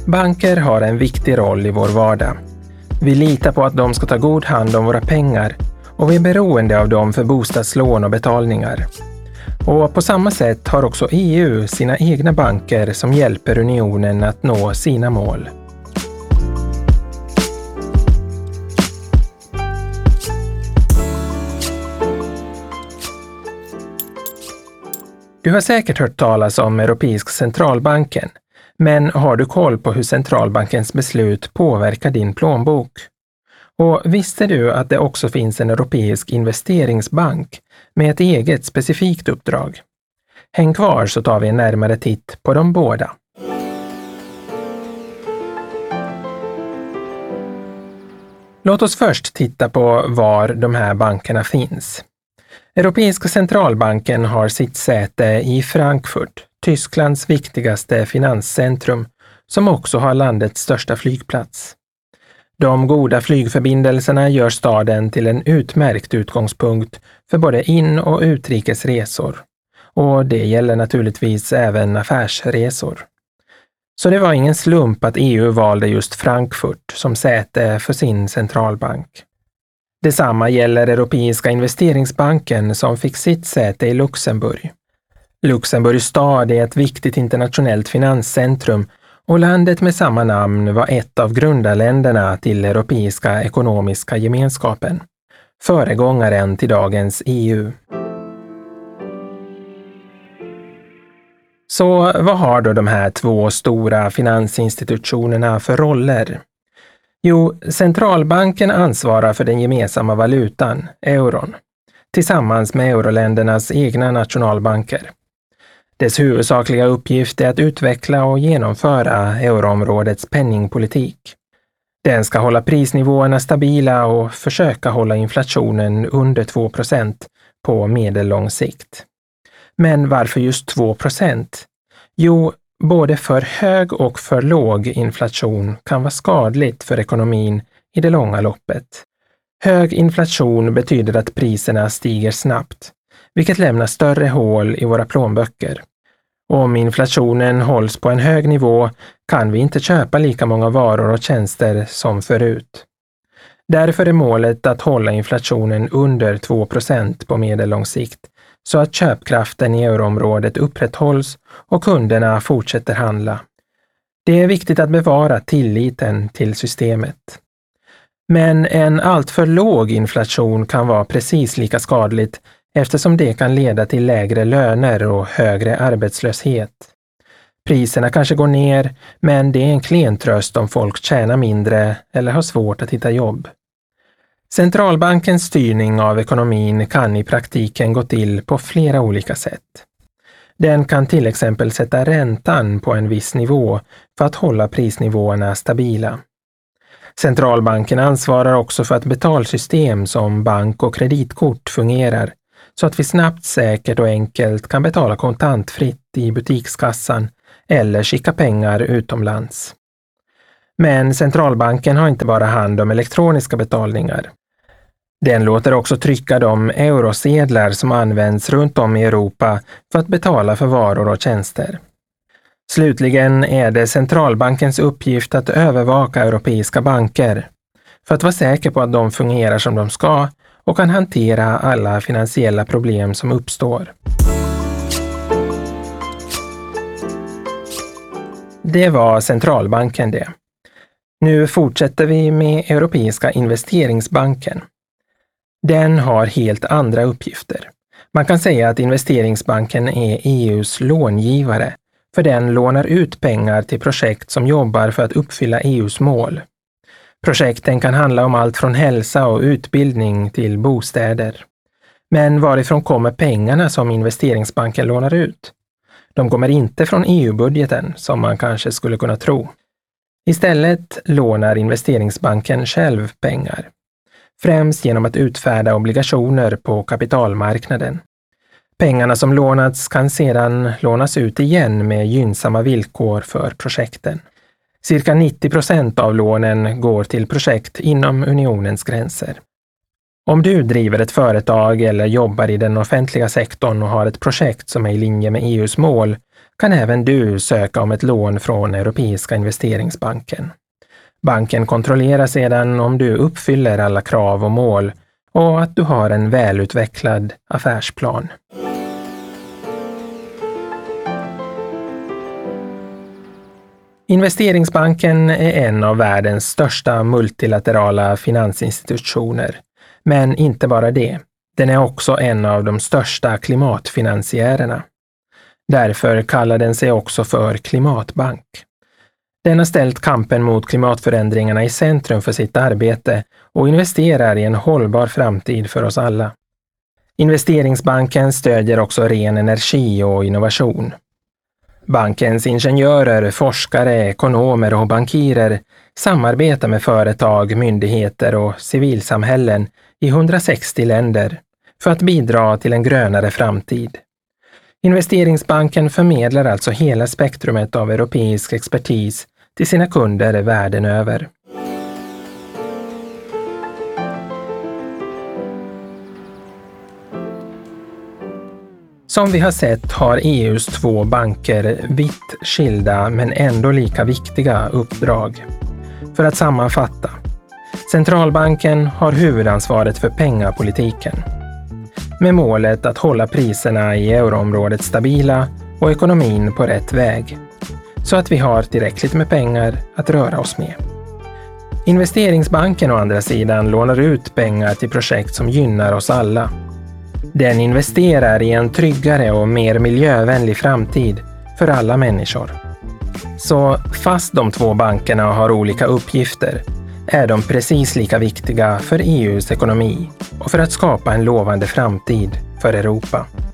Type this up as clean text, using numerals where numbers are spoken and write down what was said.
Banker har en viktig roll i vår vardag. Vi litar på att de ska ta god hand om våra pengar och vi är beroende av dem för bostadslån och betalningar. Och på samma sätt har också EU sina egna banker som hjälper unionen att nå sina mål. Du har säkert hört talas om Europeiska centralbanken, men har du koll på hur centralbankens beslut påverkar din plånbok? Och visste du att det också finns en europeisk investeringsbank med ett eget specifikt uppdrag? Häng kvar så tar vi en närmare titt på dem båda. Låt oss först titta på var de här bankerna finns. Europeiska centralbanken har sitt säte i Frankfurt, Tysklands viktigaste finanscentrum, som också har landets största flygplats. De goda flygförbindelserna gör staden till en utmärkt utgångspunkt för både in- och utrikesresor. Och det gäller naturligtvis även affärsresor. Så det var ingen slump att EU valde just Frankfurt som säte för sin centralbank. Detsamma gäller Europeiska investeringsbanken som fick sitt säte i Luxemburg. Luxemburgs stad är ett viktigt internationellt finanscentrum och landet med samma namn var ett av grundarländerna till Europeiska ekonomiska gemenskapen, föregångaren till dagens EU. Så vad har då de här två stora finansinstitutionerna för roller? Jo, centralbanken ansvarar för den gemensamma valutan, euron, tillsammans med euroländernas egna nationalbanker. Dess huvudsakliga uppgift är att utveckla och genomföra euroområdets penningpolitik. Den ska hålla prisnivåerna stabila och försöka hålla inflationen under 2% på medellång sikt. Men varför just 2%? Jo, både för hög och för låg inflation kan vara skadligt för ekonomin i det långa loppet. Hög inflation betyder att priserna stiger snabbt, vilket lämnar större hål i våra plånböcker. Om inflationen hålls på en hög nivå kan vi inte köpa lika många varor och tjänster som förut. Därför är målet att hålla inflationen under 2% på medellång sikt, så att köpkraften i euroområdet upprätthålls och kunderna fortsätter handla. Det är viktigt att bevara tilliten till systemet. Men en alltför låg inflation kan vara precis lika skadligt eftersom det kan leda till lägre löner och högre arbetslöshet. Priserna kanske går ner, men det är en klen tröst om folk tjänar mindre eller har svårt att hitta jobb. Centralbankens styrning av ekonomin kan i praktiken gå till på flera olika sätt. Den kan till exempel sätta räntan på en viss nivå för att hålla prisnivåerna stabila. Centralbanken ansvarar också för att betalsystem som bank- och kreditkort fungerar så att vi snabbt, säkert och enkelt kan betala kontantfritt i butikskassan eller skicka pengar utomlands. Men centralbanken har inte bara hand om elektroniska betalningar. Den låter också trycka de eurosedlar som används runt om i Europa för att betala för varor och tjänster. Slutligen är det centralbankens uppgift att övervaka europeiska banker för att vara säker på att de fungerar som de ska och kan hantera alla finansiella problem som uppstår. Det var centralbanken det. Nu fortsätter vi med Europeiska investeringsbanken. Den har helt andra uppgifter. Man kan säga att investeringsbanken är EU:s långivare, för den lånar ut pengar till projekt som jobbar för att uppfylla EU:s mål. Projekten kan handla om allt från hälsa och utbildning till bostäder. Men varifrån kommer pengarna som investeringsbanken lånar ut? De kommer inte från EU-budgeten som man kanske skulle kunna tro. Istället lånar investeringsbanken själv pengar. Främst genom att utfärda obligationer på kapitalmarknaden. Pengarna som lånats kan sedan lånas ut igen med gynnsamma villkor för projekten. Cirka 90% av lånen går till projekt inom unionens gränser. Om du driver ett företag eller jobbar i den offentliga sektorn och har ett projekt som är i linje med EU:s mål kan även du söka om ett lån från Europeiska investeringsbanken. Banken kontrollerar sedan om du uppfyller alla krav och mål och att du har en välutvecklad affärsplan. Investeringsbanken är en av världens största multilaterala finansinstitutioner. Men inte bara det. Den är också en av de största klimatfinansiärerna. Därför kallar den sig också för klimatbank. Den har ställt kampen mot klimatförändringarna i centrum för sitt arbete och investerar i en hållbar framtid för oss alla. Investeringsbanken stödjer också ren energi och innovation. Bankens ingenjörer, forskare, ekonomer och bankirer samarbetar med företag, myndigheter och civilsamhällen i 160 länder för att bidra till en grönare framtid. Investeringsbanken förmedlar alltså hela spektrumet av europeisk expertis till sina kunder världen över. Som vi har sett har EU:s 2 banker vitt skilda men ändå lika viktiga uppdrag. För att sammanfatta. Centralbanken har huvudansvaret för pengapolitiken. Med målet att hålla priserna i euroområdet stabila och ekonomin på rätt väg. Så att vi har tillräckligt med pengar att röra oss med. Investeringsbanken å andra sidan lånar ut pengar till projekt som gynnar oss alla. Den investerar i en tryggare och mer miljövänlig framtid för alla människor. Så fast de 2 bankerna har olika uppgifter är de precis lika viktiga för EU:s ekonomi och för att skapa en lovande framtid för Europa.